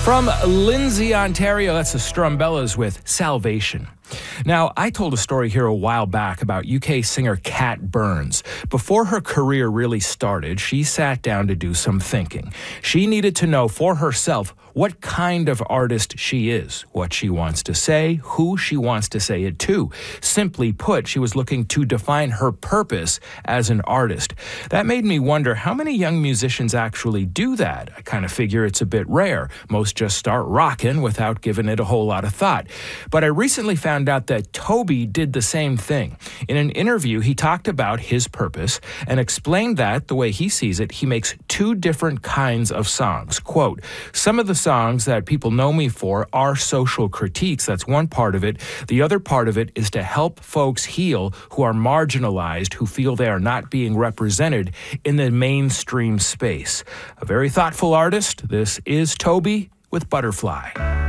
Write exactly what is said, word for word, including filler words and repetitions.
From Lindsay, Ontario, that's the Strumbellas with Salvation. Now, I told a story here a while back about U K singer Kat Burns. Before her career really started, she sat down to do some thinking. She needed to know for herself what kind of artist she is, what she wants to say, who she wants to say it to. Simply put, she was looking to define her purpose as an artist. That made me wonder how many young musicians actually do that. I kind of figure it's a bit rare. Most just start rocking without giving it a whole lot of thought. But I recently found out that Toby did the same thing. In an interview, he talked about his purpose and explained that, the way he sees it, he makes two different kinds of songs. Quote, some of the songs that people know me for are social critiques. That's one part of it. The other part of it is to help folks heal who are marginalized, who feel they are not being represented in the mainstream space. A very thoughtful artist. This is Toby with Butterfly.